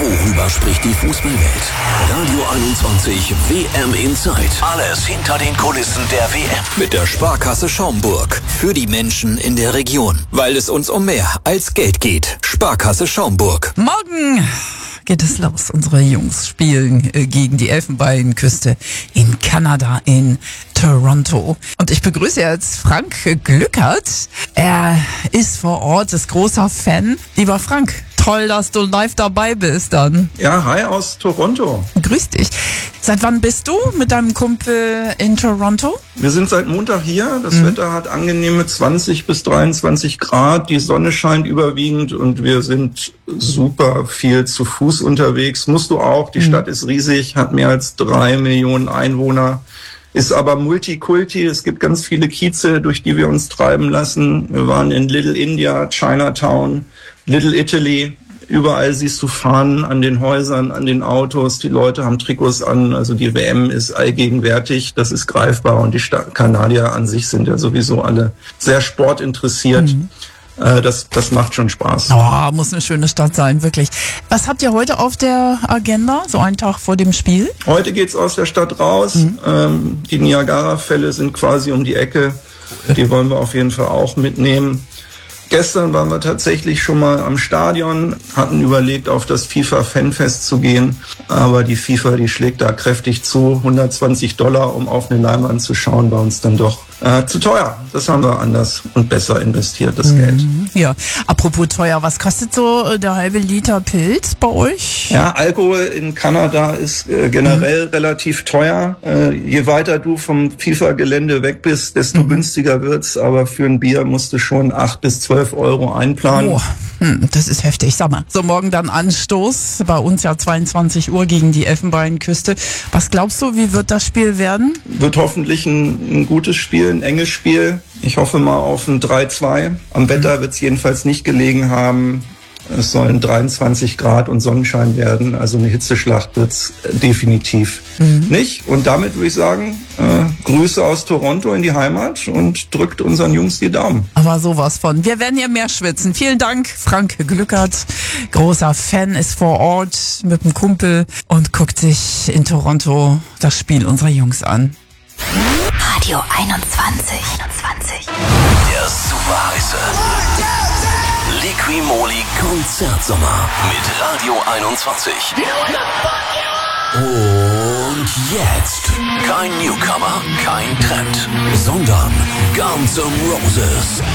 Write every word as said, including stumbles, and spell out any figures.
Worüber spricht die Fußballwelt? Radio einundzwanzig W M Inside. Alles hinter den Kulissen der W M. Mit der Sparkasse Schaumburg. Für die Menschen in der Region. Weil es uns um mehr als Geld geht. Sparkasse Schaumburg. Morgen geht es los. Unsere Jungs spielen äh, gegen die Elfenbeinküste in Kanada, in Toronto. Und ich begrüße jetzt Frank Glückert. Er ist vor Ort, ist großer Fan. Lieber Frank, toll, dass du live dabei bist dann. Ja, hi aus Toronto. Grüß dich. Seit wann bist du mit deinem Kumpel in Toronto? Wir sind seit Montag hier. Das Mhm. Wetter hat angenehme zwanzig bis dreiundzwanzig Grad. Die Sonne scheint überwiegend und wir sind super viel zu Fuß unterwegs. Musst du auch. Die Mhm. Stadt ist riesig, hat mehr als drei Millionen Einwohner. Ist aber Multikulti. Es gibt ganz viele Kieze, durch die wir uns treiben lassen. Wir waren in Little India, Chinatown, Little Italy. Überall siehst du Fahnen an den Häusern, an den Autos. Die Leute haben Trikots an. Also die W M ist allgegenwärtig. Das ist greifbar. Und die Sta- Kanadier an sich sind ja sowieso alle sehr sportinteressiert. Mhm. Äh, das, das macht schon Spaß. Oh, muss eine schöne Stadt sein, wirklich. Was habt ihr heute auf der Agenda, so einen Tag vor dem Spiel? Heute geht's aus der Stadt raus. Mhm. Ähm, die Niagara-Fälle sind quasi um die Ecke. Die wollen wir auf jeden Fall auch mitnehmen. Gestern waren wir tatsächlich schon mal am Stadion, hatten überlegt, auf das FIFA-Fanfest zu gehen. Aber die FIFA, die schlägt da kräftig zu. hundertzwanzig Dollar, um auf eine Leinwand zu schauen, war uns dann doch äh, zu teuer. Das haben wir anders und besser investiert, das mhm. Geld. Ja, apropos teuer, was kostet so der halbe Liter Pilz bei euch? Ja, Alkohol in Kanada ist äh, generell mhm. relativ teuer. Äh, je weiter du vom FIFA-Gelände weg bist, desto mhm. günstiger wird's. Aber für ein Bier musst du schon acht bis zwölf Euro einplanen. Oh, hm, das ist heftig. Sag mal, so morgen dann Anstoß. Bei uns ja zweiundzwanzig Uhr gegen die Elfenbeinküste. Was glaubst du, wie wird das Spiel werden? Wird hoffentlich ein, ein gutes Spiel, ein enges Spiel. Ich hoffe mal auf ein drei zwei. Am Wetter wird es jedenfalls nicht gelegen haben. Es sollen dreiundzwanzig Grad und Sonnenschein werden. Also eine Hitzeschlacht wird's definitiv mhm. nicht. Und damit würde ich sagen, äh, Grüße aus Toronto in die Heimat und drückt unseren Jungs die Daumen. Aber sowas von. Wir werden hier mehr schwitzen. Vielen Dank, Frank Glückert. Großer Fan, ist vor Ort mit dem Kumpel und guckt sich in Toronto das Spiel unserer Jungs an. Radio einundzwanzig. einundzwanzig. Der super heiße Liqui-Moly Konzertsommer mit Radio einundzwanzig. Und jetzt kein Newcomer, kein Trend, sondern Guns N' Roses.